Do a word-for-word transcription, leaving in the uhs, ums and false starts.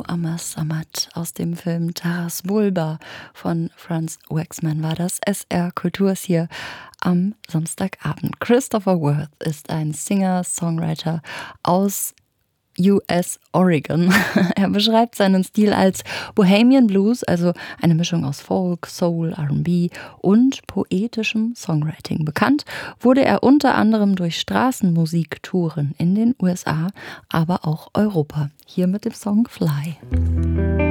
Amas Samad aus dem Film Taras Bulba von Franz Waxman war das. S R Kultur ist hier am Samstagabend. Christopher Worth ist ein Singer-Songwriter aus U S Oregon. Er beschreibt seinen Stil als Bohemian Blues, also eine Mischung aus Folk, Soul, R und B und poetischem Songwriting. Bekannt wurde er unter anderem durch Straßenmusiktouren in den U S A, aber auch Europa. Hier mit dem Song Fly.